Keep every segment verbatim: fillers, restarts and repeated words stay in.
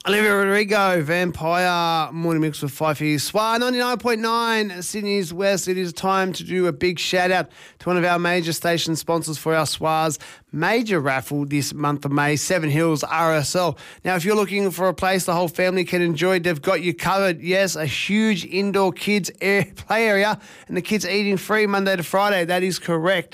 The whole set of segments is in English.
Olivia Rodrigo, Vampire, morning mix with Fifey Swar, ninety-nine point nine, Sydney's West. It is time to do a big shout out to one of our major station sponsors for our Swars major raffle this month of May, Seven Hills R S L. Now, if you're looking for a place the whole family can enjoy, they've got you covered. Yes, a huge indoor kids air play area and the kids eating free Monday to Friday. That is correct.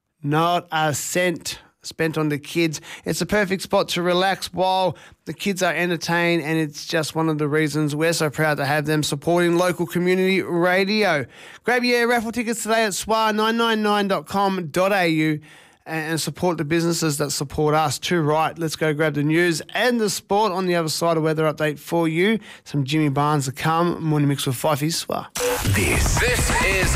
Not a cent spent on the kids. It's a perfect spot to relax while the kids are entertained, and it's just one of the reasons we're so proud to have them supporting local community radio. Grab your raffle tickets today at swar nine nine nine dot com dot a u and support the businesses that support us too. Right, let's go grab the news and the sport on the other side. A weather update for you. Some Jimmy Barnes to come. Morning mix with Fifey Swar. This, this is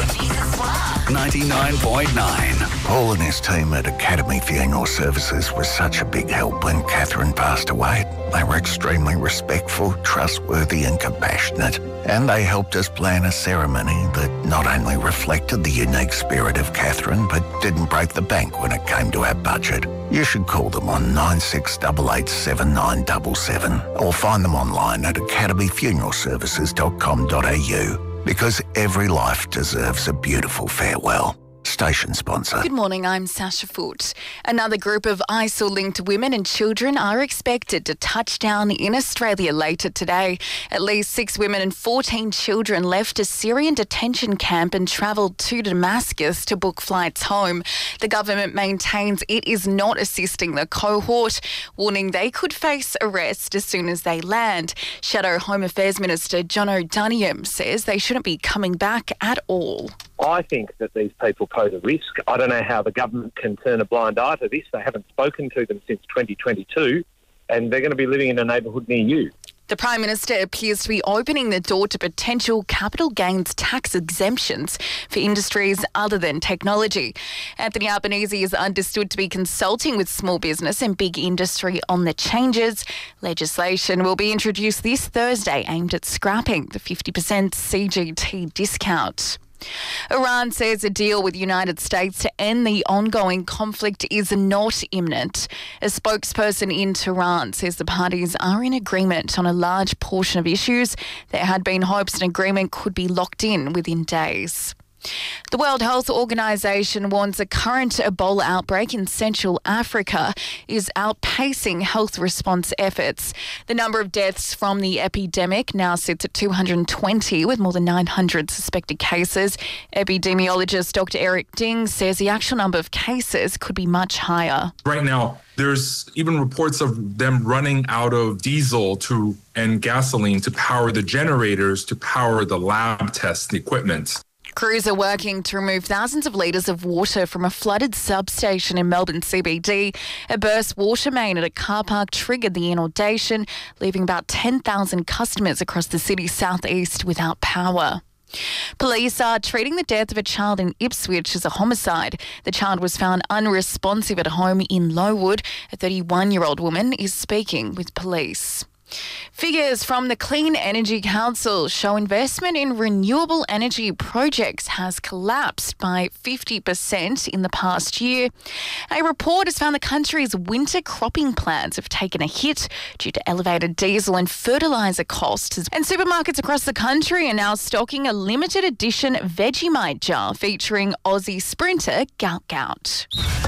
ninety-nine point nine. Paul and his team at Academy Funeral Services was such a big help when Catherine passed away. They were extremely respectful, trustworthy and compassionate, and they helped us plan a ceremony that not only reflected the unique spirit of Catherine, but didn't break the bank when it came to our budget. You should call them on nine six eight eight seven nine seven seven or find them online at academy funeral services dot com dot a u, because every life deserves a beautiful farewell. Station sponsor. Good morning, I'm Sasha Foote. Another group of I S I L-linked women and children are expected to touch down in Australia later today. At least six women and fourteen children left a Syrian detention camp and travelled to Damascus to book flights home. The government maintains it is not assisting the cohort, warning they could face arrest as soon as they land. Shadow Home Affairs Minister John O'Donoghue says they shouldn't be coming back at all. I think that these people pose a risk. I don't know how the government can turn a blind eye to this. They haven't spoken to them since twenty twenty-two, and they're going to be living in a neighbourhood near you. The Prime Minister appears to be opening the door to potential capital gains tax exemptions for industries other than technology. Anthony Albanese is understood to be consulting with small business and big industry on the changes. Legislation will be introduced this Thursday aimed at scrapping the fifty percent C G T discount. Iran says a deal with the United States to end the ongoing conflict is not imminent. A spokesperson in Tehran says the parties are in agreement on a large portion of issues. There had been hopes an agreement could be locked in within days. The World Health Organization warns the current Ebola outbreak in Central Africa is outpacing health response efforts. The number of deaths from the epidemic now sits at two hundred twenty, with more than nine hundred suspected cases. Epidemiologist Doctor Eric Ding says the actual number of cases could be much higher. Right now, there's even reports of them running out of diesel to and gasoline to power the generators, to power the lab tests, the equipment. Crews are working to remove thousands of litres of water from a flooded substation in Melbourne C B D. A burst water main at a car park triggered the inundation, leaving about ten thousand customers across the city's southeast without power. Police are treating the death of a child in Ipswich as a homicide. The child was found unresponsive at home in Lowood. A thirty-one-year-old woman is speaking with police. Figures from the Clean Energy Council show investment in renewable energy projects has collapsed by fifty percent in the past year. A report has found the country's winter cropping plans have taken a hit due to elevated diesel and fertiliser costs. And supermarkets across the country are now stocking a limited edition Vegemite jar featuring Aussie sprinter Gout Gout.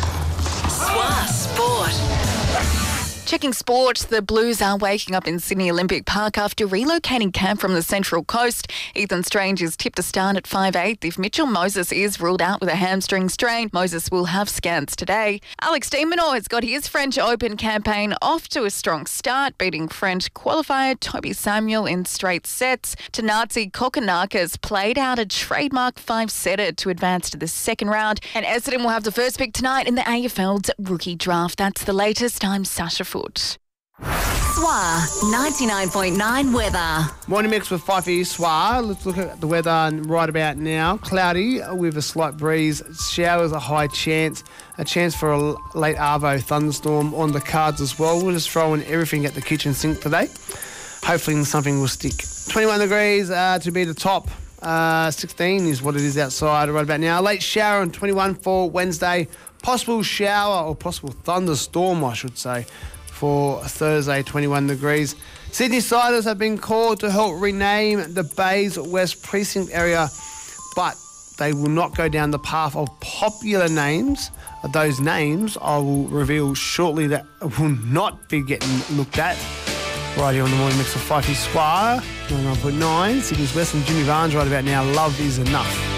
Swar Sport. Checking sport, the Blues are waking up in Sydney Olympic Park after relocating camp from the Central Coast. Ethan Strange is tipped to start at five eighth. If Mitchell Moses is ruled out with a hamstring strain, Moses will have scans today. Alex de Minaur has got his French Open campaign off to a strong start, beating French qualifier Toby Samuel in straight sets. Tanazi Kokkinakis played out a trademark five-setter to advance to the second round. And Essendon will have the first pick tonight in the A F L's rookie draft. That's the latest. I'm Sasha Foote. Swar ninety-nine point nine weather. Morning mix with Fifey Swar. Let's look at the weather right about now. Cloudy with a slight breeze. Showers a high chance. A chance for a late arvo thunderstorm on the cards as well. We'll just throw in everything at the kitchen sink today. Hopefully something will stick. twenty-one degrees uh, to be the top. Uh, sixteen is what it is outside right about now. Late shower on twenty-one for Wednesday. Possible shower or possible thunderstorm, I should say, for Thursday, twenty-one degrees. Sydney Siders have been called to help rename the Bays West Precinct area, but they will not go down the path of popular names. Those names I will reveal shortly that will not be getting looked at. Right here on the Morning Mix of Fifey Swar, ninety-nine point nine, Sydney's West, and Jimmy Barnes right about now. Love is enough.